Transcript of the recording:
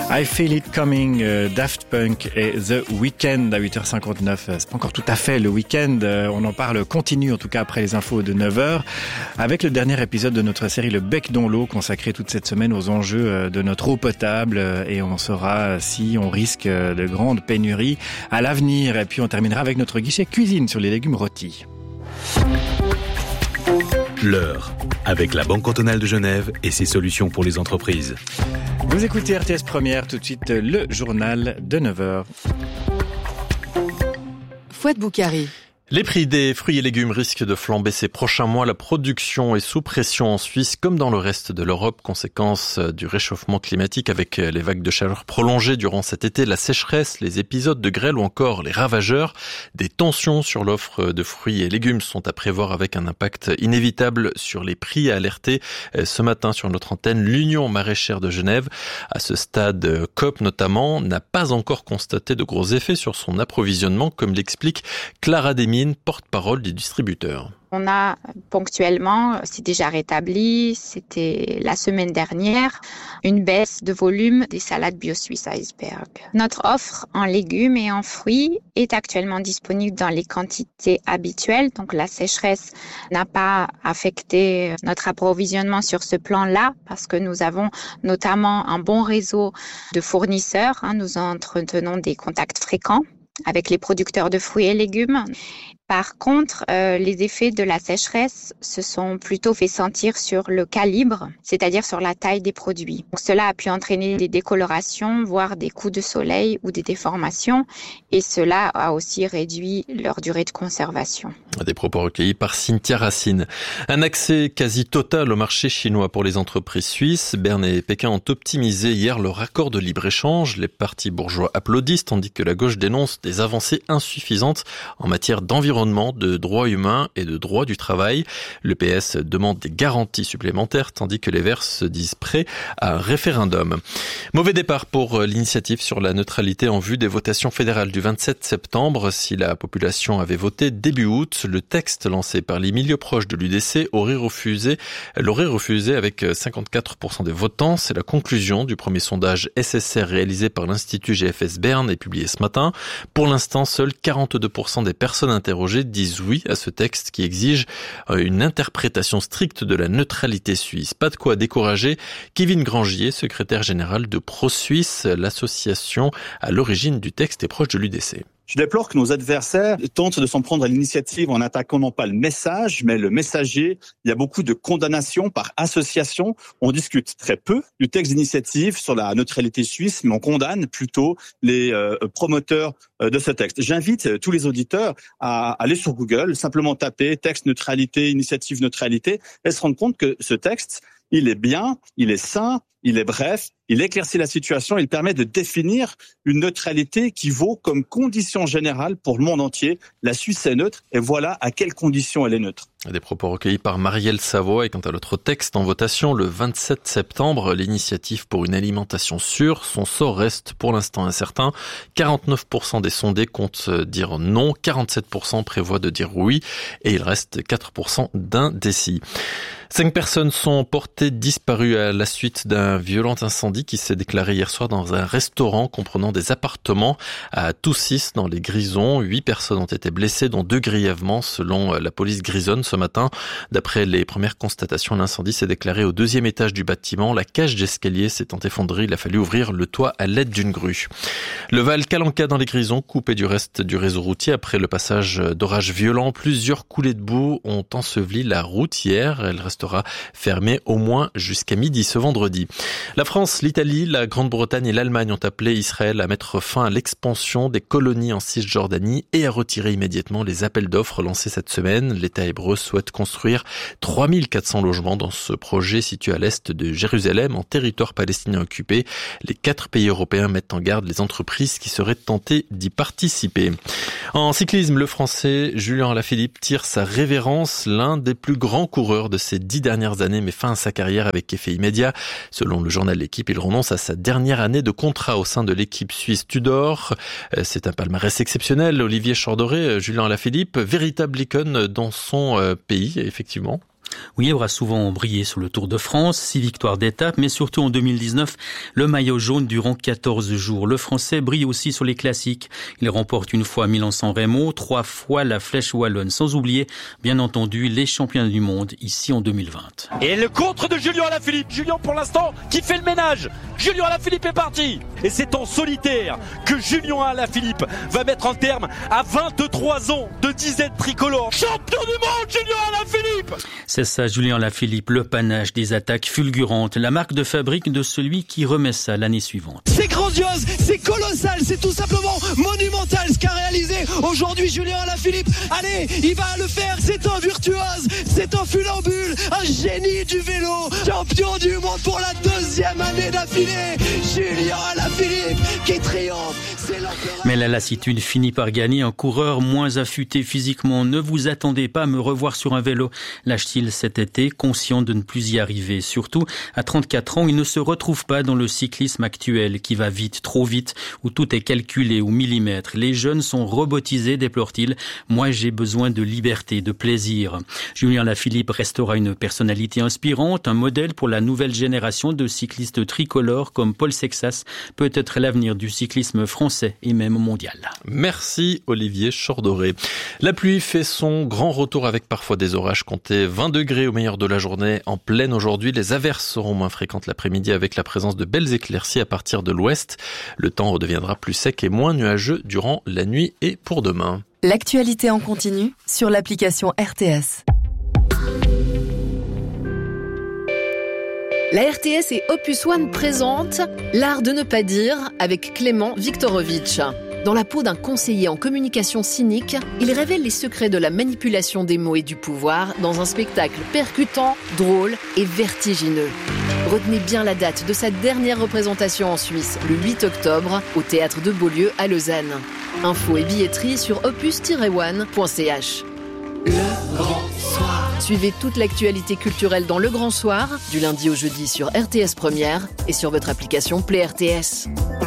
I Feel It Coming, Daft Punk et The Weeknd à 8h59. C'est pas encore tout à fait le week-end. On en parle continue, en tout cas après les infos de 9h, avec le dernier épisode de notre série Le Bec dans l'eau, consacré toute cette semaine aux enjeux de notre eau potable. Et on saura si on risque de grandes pénuries à l'avenir. Et puis on terminera avec notre guichet cuisine sur les légumes rôtis. L'heure, avec la Banque cantonale de Genève et ses solutions pour les entreprises. Vous écoutez RTS Première, tout de suite le journal de 9h. Fouad Boukari. Les prix des fruits et légumes risquent de flamber ces prochains mois. La production est sous pression en Suisse comme dans le reste de l'Europe, conséquence du réchauffement climatique avec les vagues de chaleur prolongées durant cet été, la sécheresse, les épisodes de grêle ou encore les ravageurs. Des tensions sur l'offre de fruits et légumes sont à prévoir avec un impact inévitable sur les prix, a alerté ce matin sur notre antenne l'Union maraîchère de Genève. À ce stade, Coop notamment n'a pas encore constaté de gros effets sur son approvisionnement, comme l'explique Clara Desmines, porte-parole des distributeurs. On a ponctuellement, c'est déjà rétabli, c'était la semaine dernière, une baisse de volume des salades bio suisse Iceberg. Notre offre en légumes et en fruits est actuellement disponible dans les quantités habituelles, donc la sécheresse n'a pas affecté notre approvisionnement sur ce plan-là parce que nous avons notamment un bon réseau de fournisseurs, nous entretenons des contacts fréquents avec les producteurs de fruits et légumes. Par contre, les effets de la sécheresse se sont plutôt fait sentir sur le calibre, c'est-à-dire sur la taille des produits. Donc, cela a pu entraîner des décolorations, voire des coups de soleil ou des déformations, et cela a aussi réduit leur durée de conservation. Des propos recueillis par Cynthia Racine. Un accès quasi total au marché chinois pour les entreprises suisses. Berne et Pékin ont optimisé hier leur accord de libre-échange. Les partis bourgeois applaudissent, tandis que la gauche dénonce des avancées insuffisantes en matière d'environnement, de droits humains et de droits du travail. Le PS demande des garanties supplémentaires, tandis que les Verts se disent prêts à un référendum. Mauvais départ pour l'initiative sur la neutralité en vue des votations fédérales du 27 septembre. Si la population avait voté début août, le texte lancé par les milieux proches de l'UDC l'aurait refusé avec 54% des votants. C'est la conclusion du premier sondage SSR réalisé par l'Institut GFS Berne et publié ce matin. Pour l'instant, seuls 42% des personnes interrogées disent oui à ce texte qui exige une interprétation stricte de la neutralité suisse. Pas de quoi décourager Kevin Grangier, secrétaire général de ProSuisse, l'association à l'origine du texte est proche de l'UDC. Je déplore que nos adversaires tentent de s'en prendre à l'initiative en attaquant non pas le message, mais le messager. Il y a beaucoup de condamnations par association. On discute très peu du texte d'initiative sur la neutralité suisse, mais on condamne plutôt les promoteurs de ce texte. J'invite tous les auditeurs à aller sur Google, simplement taper texte neutralité, initiative neutralité, et se rendre compte que ce texte, il est bien, il est sain, il est bref, il éclaircit la situation, il permet de définir une neutralité qui vaut comme condition générale pour le monde entier. La Suisse est neutre et voilà à quelles conditions elle est neutre. Des propos recueillis par Marielle Savoie. Et quant à l'autre texte en votation, le 27 septembre, l'initiative pour une alimentation sûre, son sort reste pour l'instant incertain. 49% des sondés comptent dire non, 47% prévoient de dire oui et il reste 4% d'indécis. 5 personnes sont portées disparues à la suite d'un violent incendie qui s'est déclaré hier soir dans un restaurant comprenant des appartements à Toussis dans les Grisons. 8 personnes ont été blessées, dont 2 grièvement selon la police grisonne ce matin. D'après les premières constatations, l'incendie s'est déclaré au 2e étage du bâtiment. La cage d'escalier s'étant effondrée, il a fallu ouvrir le toit à l'aide d'une grue. Le Val Calanca dans les Grisons, coupé du reste du réseau routier après le passage d'orages violents. Plusieurs coulées de boue ont enseveli la route hier. Elle restera fermée au moins jusqu'à midi ce vendredi. La France, l'Italie, la Grande-Bretagne et l'Allemagne ont appelé Israël à mettre fin à l'expansion des colonies en Cisjordanie et à retirer immédiatement les appels d'offres lancés cette semaine. L'État hébreu souhaite construire 3400 logements dans ce projet situé à l'est de Jérusalem, en territoire palestinien occupé. Les 4 pays européens mettent en garde les entreprises qui seraient tentées d'y participer. En cyclisme, le Français Julien Alaphilippe tire sa révérence. L'un des plus grands coureurs de ces 10 dernières années met fin à sa carrière avec effet immédiat. Selon le journal L'Équipe, il renonce à sa dernière année de contrat au sein de l'équipe suisse Tudor. C'est un palmarès exceptionnel. Olivier Chordoré, Julien Alaphilippe, véritable icône dans son pays, effectivement. Oui, il aura souvent brillé sur le Tour de France, 6 victoires d'étape, mais surtout en 2019, le maillot jaune durant 14 jours. Le Français brille aussi sur les classiques. Il remporte une fois Milan-San Remo, 3 fois la Flèche Wallonne, sans oublier, bien entendu, les championnats du monde, ici en 2020. Et le contre de Julien Alaphilippe. Julien, pour l'instant, qui fait le ménage. Julien Alaphilippe est parti. Et c'est en solitaire que Julien Alaphilippe va mettre un terme à 23 ans de disette tricolore. Champion du monde, Julien Alaphilippe! C'est ça, Julien Alaphilippe, le panache des attaques fulgurantes, la marque de fabrique de celui qui remet ça l'année suivante. C'est grandiose, c'est colossal, c'est tout simplement monumental ce qu'a réalisé aujourd'hui Julien Alaphilippe. Allez, il va le faire, c'est un virtuose, c'est un funambule, un génie du vélo, champion du monde pour la 2e année d'affilée. Julien Alaphilippe qui triomphe, c'est l'empereur. Mais la lassitude finit par gagner. Un coureur moins affûté physiquement. Ne vous attendez pas à me revoir sur un vélo, lâche-t-il cet été, conscient de ne plus y arriver. Surtout, à 34 ans, il ne se retrouve pas dans le cyclisme actuel qui va vite, trop vite, où tout est calculé au millimètre. Les jeunes sont robotisés, déplore-t-il. Moi, j'ai besoin de liberté, de plaisir. Julien Alaphilippe restera une personnalité inspirante, un modèle pour la nouvelle génération de cyclistes tricolores comme Paul Sexas, peut-être l'avenir du cyclisme français et même mondial. Merci Olivier Chordoré. La pluie fait son grand retour avec parfois des orages. Comptez 20 degrés au meilleur de la journée en pleine aujourd'hui. Les averses seront moins fréquentes l'après-midi avec la présence de belles éclaircies à partir de l'ouest. Le temps redeviendra plus sec et moins nuageux durant la nuit et pour demain. L'actualité en continu sur l'application RTS. La RTS et Opus One présentent L'art de ne pas dire avec Clément Viktorovitch. Dans la peau d'un conseiller en communication cynique, il révèle les secrets de la manipulation des mots et du pouvoir dans un spectacle percutant, drôle et vertigineux. Retenez bien la date de sa dernière représentation en Suisse, le 8 octobre, au Théâtre de Beaulieu à Lausanne. Infos et billetterie sur opus-one.ch. Le Grand Soir. Suivez toute l'actualité culturelle dans Le Grand Soir, du lundi au jeudi sur RTS Première et sur votre application Play RTS.